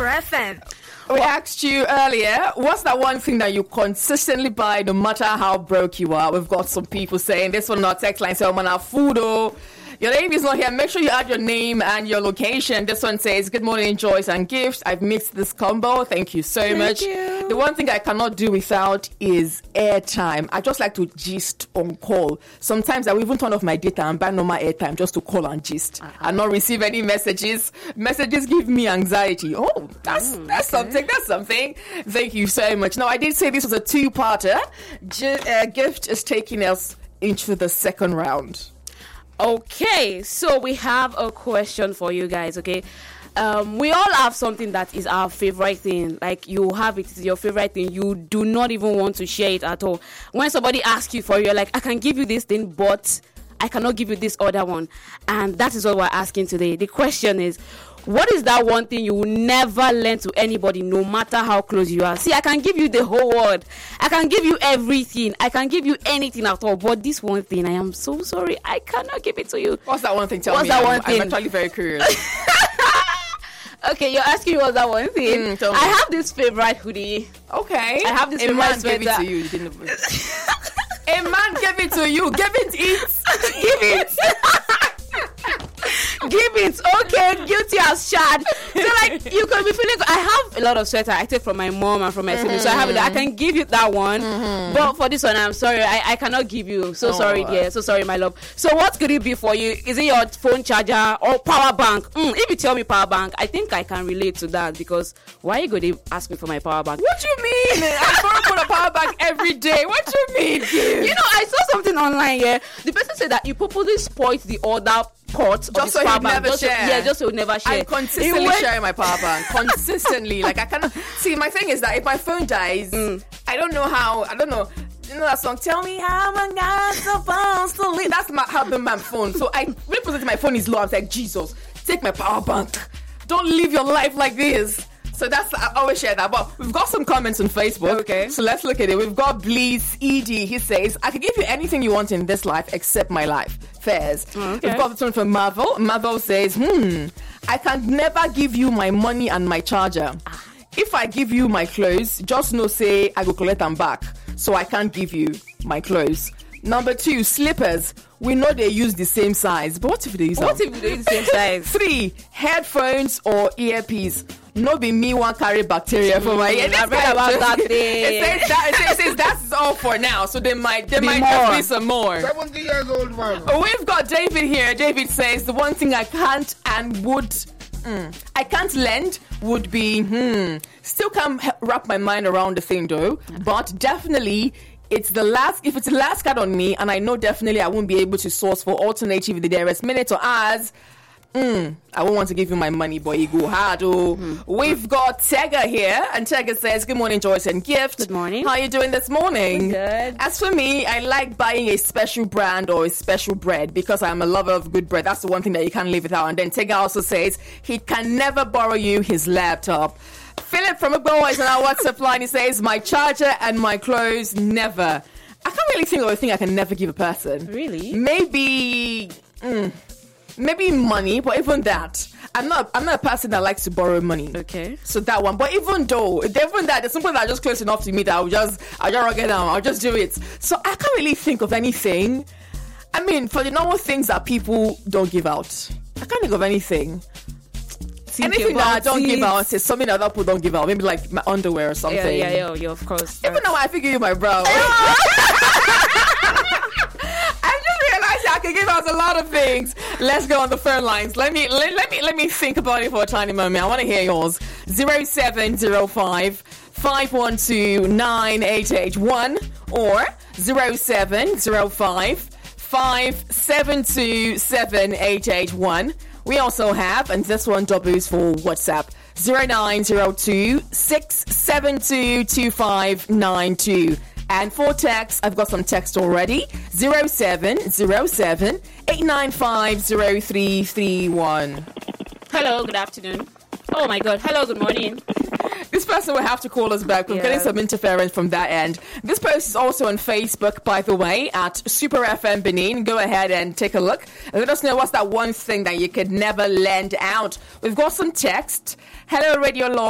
Super FM. We asked you earlier, what's that one thing that you consistently buy no matter how broke you are? We've got some people saying this one on our text line, so man, food, oh. Your name is not here. Make sure you add your name and your location. This one says, good morning, Joyce and Gifts. I've mixed this combo. Thank you so much. You. The one thing I cannot do without is airtime. I just like to gist on call. Sometimes I will even turn off my data and buy normal airtime just to call and gist and not receive any messages. Messages give me anxiety. Oh, that's something. That's something. Thank you so much. Now, I did say this was a two-parter. Gift is taking us into the second round. Okay, so we have a question for you guys, okay? We all have something that is our favorite thing. Like, you have it, it's your favorite thing. You do not even want to share it at all. When somebody asks you for it, you're like, I can give you this thing, but I cannot give you this other one. And that is what we're asking today. The question is, what is that one thing you will never lend to anybody, no matter how close you are? See, I can give you the whole world. I can give you everything. I can give you anything at all. But this one thing, I am so sorry, I cannot give it to you. What's that one thing? Tell me. What's that one thing? I'm actually very curious. Okay, you're asking me what's that one thing? Tell me. I have this favorite hoodie. Okay. I have this A favorite man sweater. gave it to you. You didn't. A man gave it to you. Give it. Give it. Give it. Okay, guilty as charged. So, like, you could be feeling. I have a lot of sweater I take from my mom and from my siblings, so I have it. I can give you that one, but for this one, I'm sorry, I cannot give you. So sorry, dear. So sorry, my love. So what could it be for you? Is it your phone charger or power bank? If you tell me power bank, I think I can relate to that, because why you going to ask me for my power bank? What you mean? I borrow a power bank every day. What you mean? You know, I saw something online. Yeah, the person said that you purposely spoiled the other pot Just so he'd never share. Just so he'd never share. I'm consistently sharing my power bank. Consistently. Like, I cannot. See, my thing is that if my phone dies, I don't know how. I don't know. You know that song, Tell Me How Am I Supposed to Live? That's how my phone. So I really my phone is low. I'm like, Jesus, take my power bank. Don't live your life like this. So I always share that. But we've got some comments on Facebook. Okay. So let's look at it. We've got Blees ED. He says, I can give you anything you want in this life except my life. Fairs. Okay. We've got this one from Marvel. Marvel says, I can never give you my money and my charger. If I give you my clothes, just know say I go collect them back. So I can't give you my clothes. Number 2, slippers. We know they use the same size, but what if they use What if they use the same size? 3, headphones or earpiece. No be me one carry bacteria for my ear. I read about that thing. It says that's all for now. So there might just be some more. 70 years old man. We've got David here. David says the one thing I can't and would I can't lend would be still can't wrap my mind around the thing though. But definitely if it's the last card on me, and I know definitely I won't be able to source for alternative in the nearest minute or hours, I won't want to give you my money, boy. You go hard. We've got Tega here, and Tega says, good morning, Joyce and Gift. Good morning. How are you doing this morning? Good. As for me, I like buying a special brand or a special bread because I'm a lover of good bread. That's the one thing that you can't live without. And then Tega also says he can never borrow you his laptop. Philip from Agbo is on our WhatsApp line. He says, my charger and my clothes, never. I can't really think of a thing I can never give a person. Really? Maybe money, but even that, I'm not a person that likes to borrow money. Okay. So that one, but even that, there's something that are just close enough to me that I'll just get down. I'll just do it. So I can't really think of anything. I mean, for the normal things that people don't give out, I can't think of anything. Anything that I don't give out is something that other people don't give out. Maybe like my underwear or something. Yeah, of course. Even though I figure you my bro. I can give out a lot of things. Let's go on the phone lines. Let me think about it for a tiny moment. I want to hear yours. 0705 512 9881 or 0705 572 7881. We also have, and this one doubles for WhatsApp, 0902 672 2592. And for text, I've got some text already. 0707 895 0331. Hello, good afternoon. Oh my God. Hello, good morning. This person will have to call us back. We're getting some interference from that end. This post is also on Facebook, by the way, at Super FM Benin. Go ahead and take a look. And let us know what's that one thing that you could never lend out. We've got some text. Hello, Radio Law.